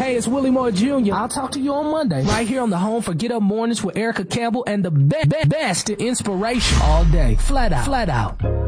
Hey, it's Willie Moore Jr. I'll talk to you on Monday, right here on the home for Get Up Mornings with Erica Campbell and the best in inspiration all day. Flat out.